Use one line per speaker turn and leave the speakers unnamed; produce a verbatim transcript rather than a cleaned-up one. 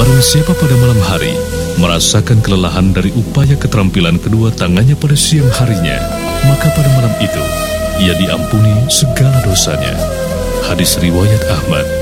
Barang siapa pada malam hari merasakan kelelahan dari upaya keterampilan kedua tangannya pada siang harinya, maka pada malam itu ia diampuni segala dosanya. Hadis riwayat Ahmad.